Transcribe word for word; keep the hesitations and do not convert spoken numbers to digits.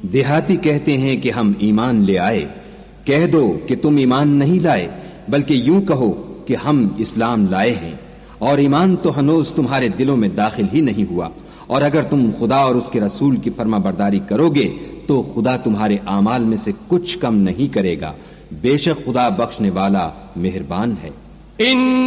देहाती कहते हैं कि हम ईमान ले आए। कह दो कि तुम ईमान नहीं लाए, बल्कि यूं कहो कि हम इस्लाम लाए हैं, और ईमान तो हनूज तुम्हारे दिलों में दाखिल ही नहीं हुआ। और अगर तुम खुदा और उसके रसूल की फर्माबरदारी करोगे तो खुदा तुम्हारे आमाल में से कुछ कम नहीं करेगा। बेशक खुदा बख्शने वाला मेहरबान है।